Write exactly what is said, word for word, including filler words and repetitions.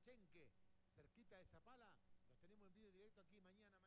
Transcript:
Chenque, cerquita de Zapala. Los tenemos en vivo y directo aquí mañana.